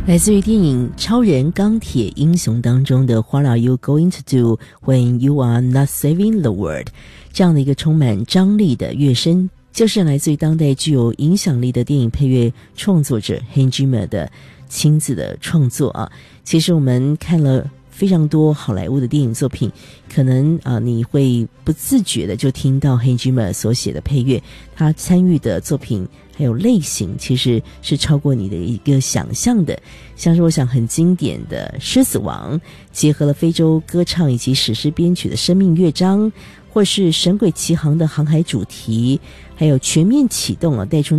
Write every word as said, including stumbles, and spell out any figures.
来自于电影《超人钢铁英雄》当中的 What are you going to do when you are not saving the world 这样的一个充满张力的乐声，就是来自于当代具有影响力的电影配乐创作者 Hans Zimmer 的亲自的创作啊。其实我们看了非常多好莱坞的电影作品，可能啊、呃、你会不自觉的就听到 Hans Zimmer 所写的配乐，他参与的作品还有类型其实是超过你的一个想象的。像是我想很经典的《狮子王》，结合了非洲歌唱以及史诗编曲的生命乐章，或是《神鬼奇航》的航海主题，还有全面启动了带出